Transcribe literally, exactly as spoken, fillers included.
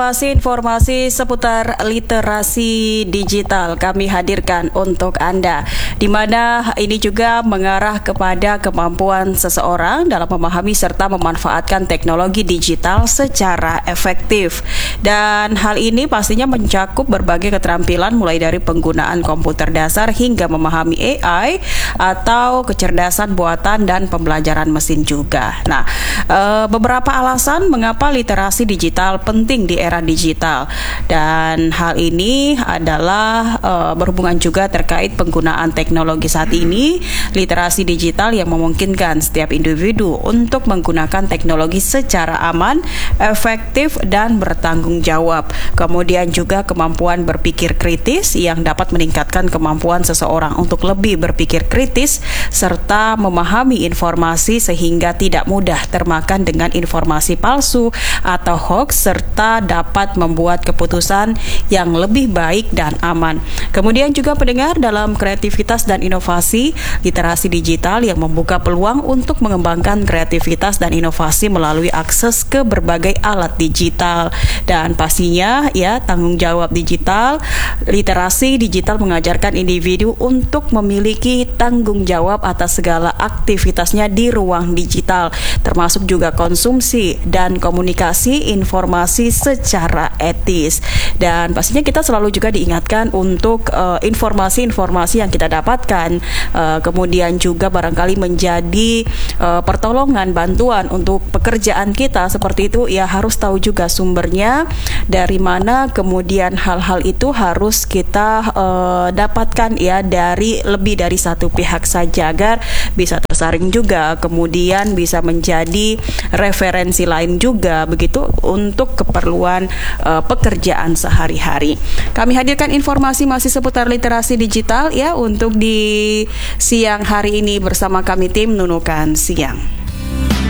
Informasi seputar literasi digital kami hadirkan untuk Anda, di mana ini juga mengarah kepada kemampuan seseorang dalam memahami serta memanfaatkan teknologi digital secara efektif. Dan hal ini pastinya mencakup berbagai keterampilan mulai dari penggunaan komputer dasar hingga memahami A I atau kecerdasan buatan dan pembelajaran mesin juga. Nah, e, beberapa alasan mengapa literasi digital penting di era digital, dan hal ini adalah uh, berhubungan juga terkait penggunaan teknologi saat ini. Literasi digital yang memungkinkan setiap individu untuk menggunakan teknologi secara aman, efektif, dan bertanggung jawab. Kemudian juga kemampuan berpikir kritis yang dapat meningkatkan kemampuan seseorang untuk lebih berpikir kritis serta memahami informasi sehingga tidak mudah termakan dengan informasi palsu atau hoax, serta dapat membuat keputusan yang lebih baik dan aman. Kemudian juga pendengar, dalam kreativitas dan inovasi, literasi digital yang membuka peluang untuk mengembangkan kreativitas dan inovasi melalui akses ke berbagai alat digital. Dan pastinya ya, tanggung jawab digital. Literasi digital mengajarkan individu untuk memiliki tanggung jawab atas segala aktivitasnya di ruang digital, termasuk juga konsumsi dan komunikasi informasi secara etis. Dan pastinya kita selalu juga diingatkan untuk uh, informasi-informasi yang kita dapatkan uh, kemudian juga barangkali menjadi uh, pertolongan, bantuan untuk pekerjaan kita seperti itu, ya harus tahu juga sumbernya dari mana, kemudian hal-hal itu harus kita uh, dapatkan ya dari lebih dari satu pihak saja agar bisa tersaring juga, kemudian bisa menjadi referensi lain juga begitu untuk keperluan uh, pekerjaan sehari-hari. Kami hadirkan informasi masih seputar literasi digital ya untuk di siang hari ini bersama kami tim Nunukan Siang.